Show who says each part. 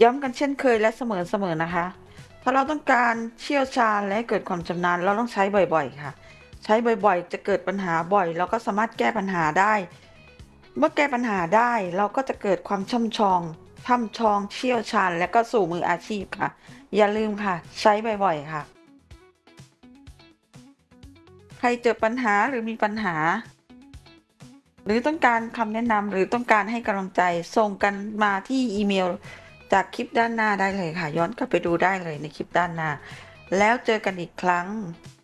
Speaker 1: ย้ำกันเช่นเคยและเสมอนะคะถ้าเราต้องการเชี่ยวชาญและเกิดความชำนาญเราต้องใช้บ่อยๆค่ะใช้บ่อยๆจะเกิดปัญหาบ่อยเราก็สามารถแก้ปัญหาได้เมื่อแก้ปัญหาได้เราก็จะเกิดความช่ำชองเชี่ยวชาญและก็สู่มืออาชีพค่ะอย่าลืมค่ะใช้บ่อยๆค่ะใครเจอปัญหาหรือมีปัญหาหรือต้องการคำแนะนำหรือต้องการให้กำลังใจส่งกันมาที่อีเมลจากคลิปด้านหน้าได้เลยค่ะย้อนกลับไปดูได้เลยในคลิปด้านหน้าแล้วเจอกันอีกครั้ง